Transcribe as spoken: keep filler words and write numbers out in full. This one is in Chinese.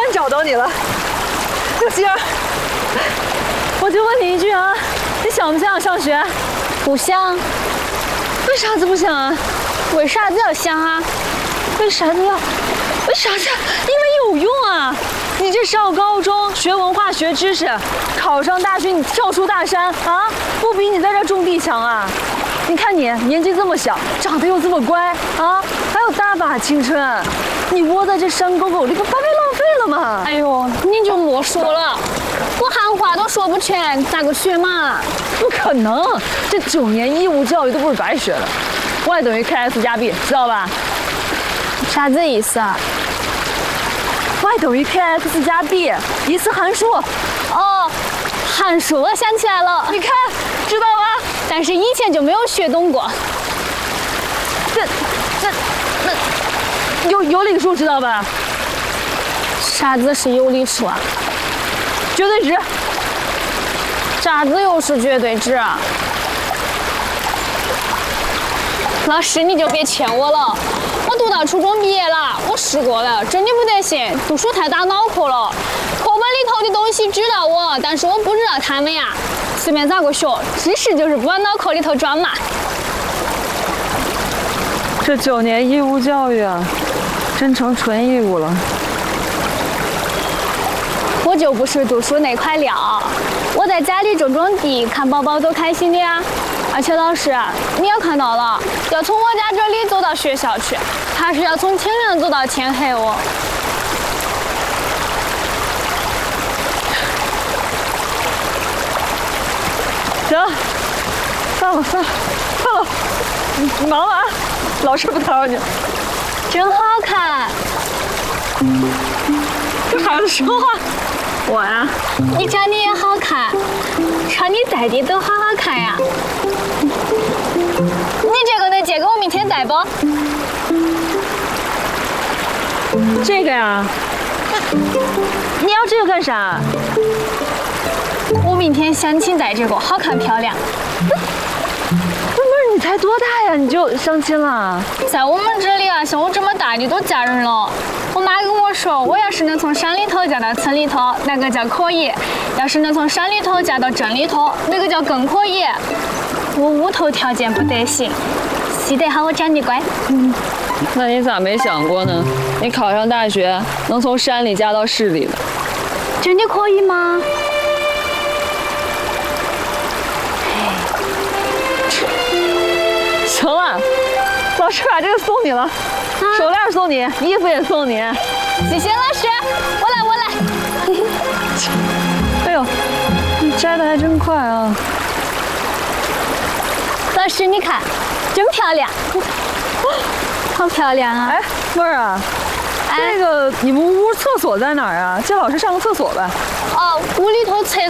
然找到你了，小星儿，我就问你一句啊，你想不想上学？ 不想。 为啥子不想啊？ 为啥子要想啊？ 为啥子要？为啥子？因为有用啊！你这上高中学文化学知识，考上大学你跳出大山啊，不比你在这种地强啊！你看你年纪这么小，长得又这么乖啊，还有大把青春，你窝在这山沟沟里不白白浪费了吗？ 哎呦，你就莫说了，我汉话都说不全，咋个学嘛？ 不可能，这九年义务教育都不是白学的。Y 等于 K X 加 B， 知道吧？ 啥子意思啊 ？Y 等于 K X 加 B， 一次函数。 哦，函数我想起来了， 你看，知道吧？ 但是以前就没有学懂过。 这这那有有理数知道吧？ 啥子是有理数啊？ 绝对值。 啥子又是绝对值啊？老师你就别劝我了，我读到初中毕业了，我试过了，真的不得行，读书太打脑壳了。课本里头的东西知道我，但是我不知道他们呀。随便咋个学，知识就是不往脑壳里头装嘛。 这九年义务教育啊，真成纯义务了。 我就不是读书那块料，我在家里种种地，看宝宝多开心的呀。而且老师，你也看到了，要从我家这里走到学校去，他是要从天亮走到天黑哦。 行，算了算了算了，你忙吧啊，老师不打扰你。 真好看。 跟孩子说话。我呀， 你长得也好看，穿你在的都好好看呀。你这个能借给我明天戴不？ 这个呀，你要这个干啥？ 我明天相亲戴这个，好看漂亮。 不是你才多大呀，你就相亲了？ 在我们这里啊，像我这么大的都嫁人了。我妈跟我说，我要是能从山里头嫁到村里头，那个叫可以；要是能从山里头嫁到镇里头，那个叫更可以。我屋头条件不得行，记得好我长得乖。 嗯，那你咋没想过呢？你考上大学能从山里嫁到市里的， 真的可以吗？ 行了，老师把这个送你了，啊、手链送你，衣服也送你。 谢谢老师，我来我来。 哎呦，你摘的还真快啊！ 老师你看，真漂亮，好漂亮啊！ 哎，妹儿啊，哎、这个你们屋厕所在哪儿啊？借老师上个厕所呗。 哦，屋里头厕